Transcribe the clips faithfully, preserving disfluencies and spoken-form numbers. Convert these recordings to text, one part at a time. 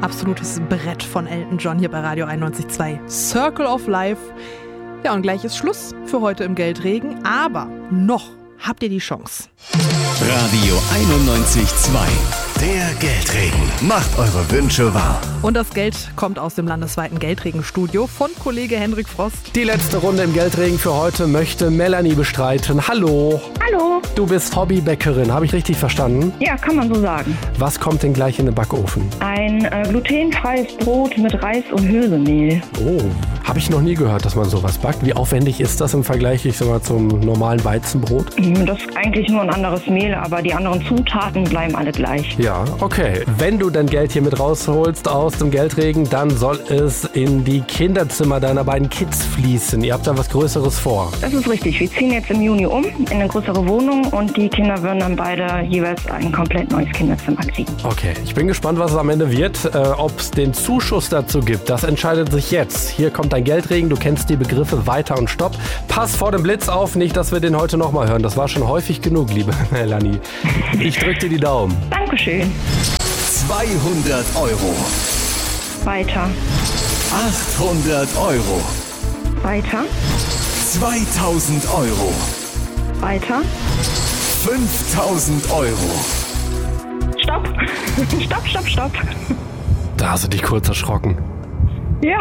Absolutes Brett von Elton John hier bei Radio einundneunzig Komma zwei. Circle of Life. Ja, und gleich ist Schluss für heute im Geldregen, aber noch habt ihr die Chance. Radio einundneunzig Komma zwei. Der Geldregen. Macht eure Wünsche wahr. Und das Geld kommt aus dem landesweiten Geldregenstudio von Kollege Hendrik Frost. Die letzte Runde im Geldregen für heute möchte Melanie bestreiten. Hallo. Hallo. Du bist Hobbybäckerin, habe ich richtig verstanden? Ja, kann man so sagen. Was kommt denn gleich in den Backofen? Ein äh, glutenfreies Brot mit Reis und Hirsemehl. Oh, habe ich noch nie gehört, dass man sowas backt. Wie aufwendig ist das im Vergleich, ich sag mal, zum normalen Weizenbrot? Das ist eigentlich nur ein anderes Mehl, aber die anderen Zutaten bleiben alle gleich. Ja, okay. Wenn du dein Geld hier mit rausholst aus dem Geldregen, dann soll es in die Kinderzimmer deiner beiden Kids fließen. Ihr habt da was Größeres vor. Das ist richtig. Wir ziehen jetzt im Juni um in eine größere Wohnung und die Kinder würden dann beide jeweils ein komplett neues Kinderzimmer kriegen. Okay, ich bin gespannt, was es am Ende wird. Äh, Ob es den Zuschuss dazu gibt, das entscheidet sich jetzt. Hier kommt dein Geldregen. Du kennst die Begriffe Weiter und Stopp. Pass vor dem Blitz auf, nicht, dass wir den heute nochmal hören. Das war schon häufig genug, liebe Melanie. Ich drück dir die Daumen. Dankeschön. zweihundert Euro. Weiter. achthundert Euro. Weiter. zweitausend Euro. Weiter. fünftausend Euro. Stopp. Stopp, stopp, stopp. Da hast du dich kurz erschrocken. Ja.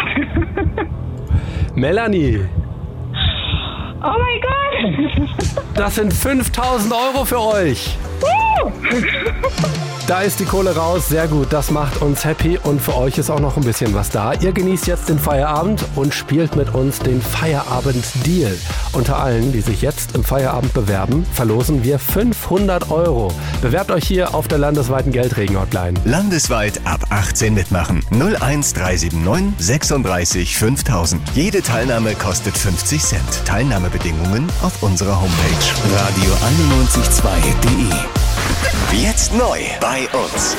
Melanie, Oh mein Gott. das sind fünftausend Euro für euch. Uh. Da ist die Kohle raus, sehr gut, das macht uns happy und für euch ist auch noch ein bisschen was da. Ihr genießt jetzt den Feierabend und spielt mit uns den Feierabend-Deal. Unter allen, die sich jetzt im Feierabend bewerben, verlosen wir fünfhundert Euro. Bewerbt euch hier auf der landesweiten Geldregen-Hotline. Landesweit ab achtzehn mitmachen. null eins drei sieben neun sechsunddreißig fünftausend. Jede Teilnahme kostet fünfzig Cent. Teilnahmebedingungen auf unserer Homepage radio einundneunzig Komma zwei punkt de. Jetzt neu bei uns.